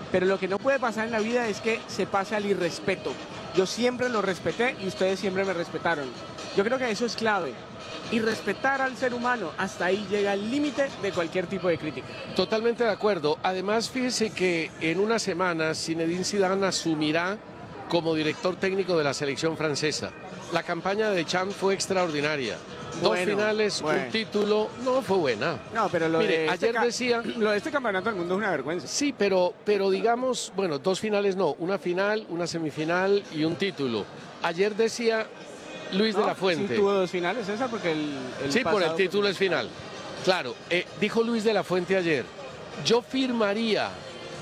pero lo que no puede pasar en la vida es que se pase al irrespeto. Yo siempre lo respeté y ustedes siempre me respetaron. Yo creo que eso es clave. Y respetar al ser humano, hasta ahí llega el límite de cualquier tipo de crítica. Totalmente de acuerdo. Además, fíjese que en unas semanas Zinedine Zidane asumirá como director técnico de la selección francesa. La campaña de Deschamps fue extraordinaria. Dos finales, un título, no fue buena. No, pero Mire, ayer decía... Lo de este campeonato del mundo es una vergüenza. Sí, pero digamos, bueno, dos finales no, una final, una semifinal y un título. Ayer decía Luis de la Fuente. Sí tuvo dos finales, César, porque sí, por el título es final. Claro, dijo Luis de la Fuente ayer, yo firmaría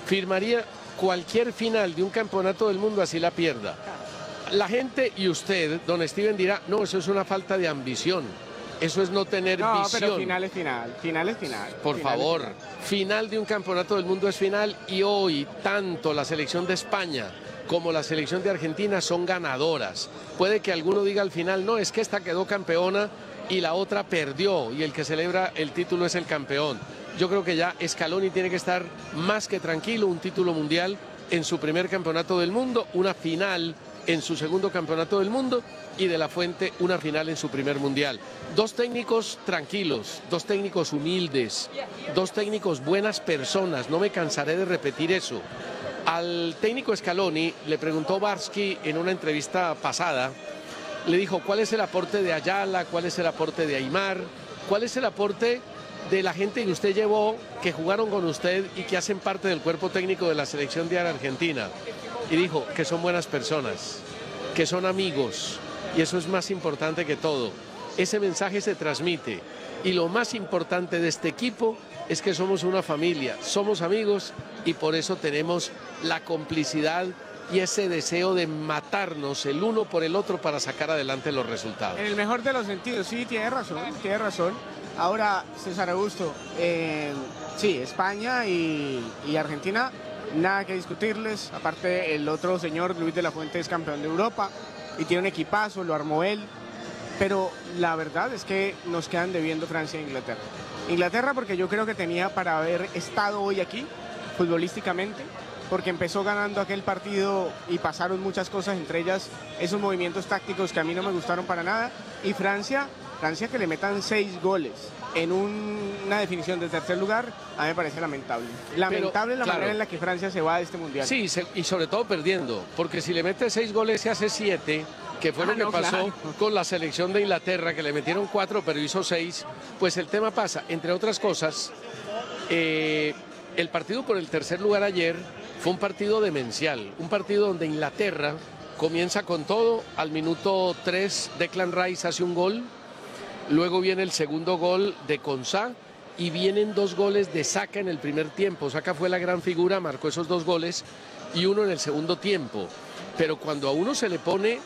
cualquier final de un campeonato del mundo así la pierda. La gente y usted, don Steven, dirá, no, eso es una falta de ambición. Eso es no tener visión. No, pero final es final, final es final. Por favor, final de un campeonato del mundo es final y hoy tanto la selección de España como la selección de Argentina son ganadoras. Puede que alguno diga al final, no, es que esta quedó campeona y la otra perdió y el que celebra el título es el campeón. Yo creo que ya Scaloni tiene que estar más que tranquilo, un título mundial en su primer campeonato del mundo, una final en su segundo campeonato del mundo y de la Fuente una final en su primer mundial. Dos técnicos tranquilos, dos técnicos humildes, dos técnicos buenas personas, no me cansaré de repetir eso. Al técnico Scaloni le preguntó Barsky en una entrevista pasada, le dijo cuál es el aporte de Ayala, cuál es el aporte de Aimar, cuál es el aporte de la gente que usted llevó, que jugaron con usted y que hacen parte del cuerpo técnico de la selección de Argentina. Y dijo que son buenas personas, que son amigos, y eso es más importante que todo. Ese mensaje se transmite, y lo más importante de este equipo es que somos una familia, somos amigos, y por eso tenemos la complicidad y ese deseo de matarnos el uno por el otro para sacar adelante los resultados. En el mejor de los sentidos, sí, tiene razón, tiene razón. Ahora, César Augusto, sí, España y Argentina, nada que discutirles. Aparte, el otro señor, Luis de la Fuente, es campeón de Europa y tiene un equipazo, lo armó él. Pero la verdad es que nos quedan debiendo Francia e Inglaterra. Inglaterra porque yo creo que tenía para haber estado hoy aquí, futbolísticamente, porque empezó ganando aquel partido y pasaron muchas cosas, entre ellas esos movimientos tácticos que a mí no me gustaron para nada. Y Francia que le metan 6 goles en una definición de tercer lugar, a mí me parece lamentable. Lamentable la manera en la que Francia se va de este mundial. Sí, y sobre todo perdiendo, porque si le mete 6 goles se hace 7, que fue lo que pasó con la selección de Inglaterra, que le metieron 4 pero hizo 6, pues el tema pasa, entre otras cosas, el partido por el tercer lugar ayer fue un partido demencial, un partido donde Inglaterra comienza con todo, al minuto 3 Declan Rice hace un gol, luego viene el segundo gol de Konsa y vienen 2 goles de Saka en el primer tiempo. Saka fue la gran figura, marcó esos 2 goles y uno en el segundo tiempo. Pero cuando a uno se le pone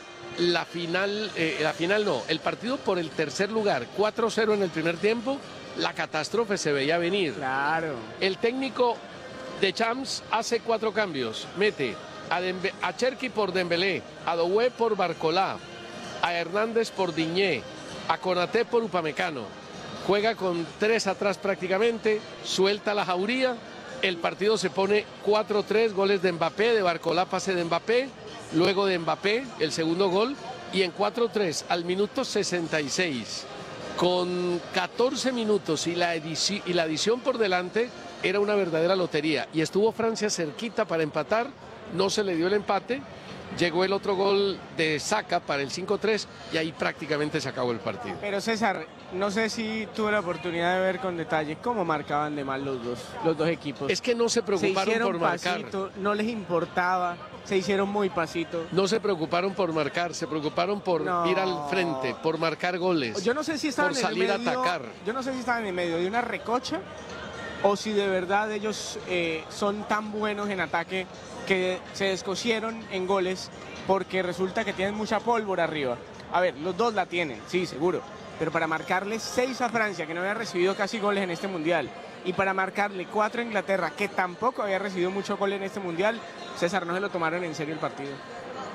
el partido por el tercer lugar, 4-0 en el primer tiempo, la catástrofe se veía venir. Claro. El técnico Deschamps hace 4 cambios, mete a Cherki por Dembélé, a Doué por Barcolá, a Hernández por Diñé, a Konaté por Upamecano, juega con 3 atrás prácticamente, suelta la jauría, el partido se pone 4-3, goles de Mbappé, de Barcolá pase de Mbappé, luego de Mbappé el segundo gol y en 4-3 al minuto 66, con 14 minutos y la adición por delante, era una verdadera lotería y estuvo Francia cerquita para empatar, no se le dio el empate. Llegó el otro gol de Saka para el 5-3 y ahí prácticamente se acabó el partido. Pero César, no sé si tuve la oportunidad de ver con detalle cómo marcaban de mal los dos equipos. Es que no se preocuparon por marcar. No les importaba, se hicieron muy pasito. No se preocuparon por marcar, se preocuparon por ir al frente, por marcar goles. Yo no sé si estaban por salir a atacar. Yo no sé si estaban en medio de una recocha o si de verdad ellos son tan buenos en ataque que se descosieron en goles porque resulta que tienen mucha pólvora arriba. A ver, los dos la tienen, sí, seguro, pero para marcarle 6 a Francia, que no había recibido casi goles en este mundial, y para marcarle 4 a Inglaterra, que tampoco había recibido muchos goles en este mundial, César, no se lo tomaron en serio el partido.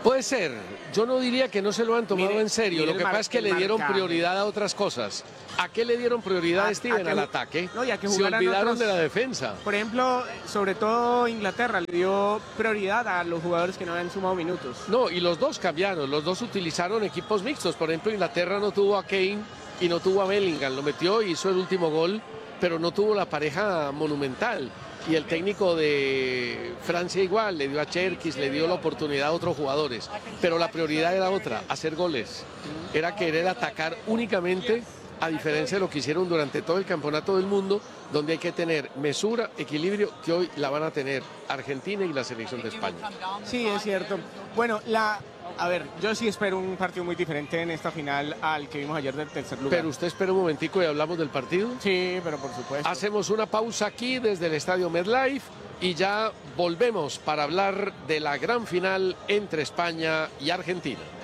Puede ser, yo no diría que no se lo han tomado en serio, mire lo que pasa es que le dieron marcaje. prioridad a otras cosas. ¿A qué le dieron prioridad, Steven? que Al ju- ataque. no, y a que Se jugaran olvidaron otros. de la defensa. Por ejemplo, sobre todo Inglaterra le dio prioridad a los jugadores que no habían sumado minutos. No, y los dos cambiaron, los dos utilizaron equipos mixtos. Por ejemplo, Inglaterra no tuvo a Kane y no tuvo a Bellingham, lo metió y hizo el último gol, pero no tuvo la pareja monumental. Y el técnico de Francia igual, le dio a Cherkis, le dio la oportunidad a otros jugadores. Pero la prioridad era otra, hacer goles. Era querer atacar únicamente, a diferencia de lo que hicieron durante todo el campeonato del mundo, donde hay que tener mesura, equilibrio, que hoy la van a tener Argentina y la selección de España. Sí, es cierto. Bueno, a ver, yo sí espero un partido muy diferente en esta final al que vimos ayer del tercer lugar. Pero usted espera un momentico y hablamos del partido. Sí, pero por supuesto. Hacemos una pausa aquí desde el estadio MetLife y ya volvemos para hablar de la gran final entre España y Argentina.